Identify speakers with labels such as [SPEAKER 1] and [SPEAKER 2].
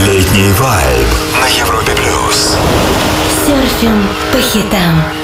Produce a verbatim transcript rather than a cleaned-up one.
[SPEAKER 1] Летний вайб на Европе плюс.
[SPEAKER 2] Серфим по хитам.